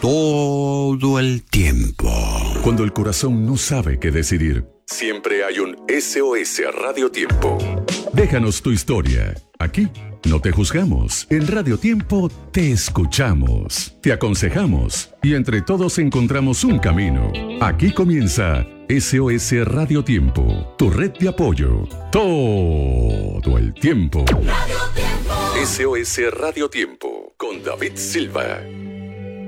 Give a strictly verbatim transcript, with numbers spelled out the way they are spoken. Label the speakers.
Speaker 1: todo el tiempo.
Speaker 2: Cuando el corazón no sabe qué decidir, siempre hay un S O S Radio Tiempo. Déjanos tu historia. Aquí no te juzgamos. En Radio Tiempo te escuchamos, te aconsejamos y entre todos encontramos un camino. Aquí comienza S O S Radio Tiempo, tu red de apoyo. Todo el tiempo. Radio Tiempo. S O S Radio Tiempo con David Silva.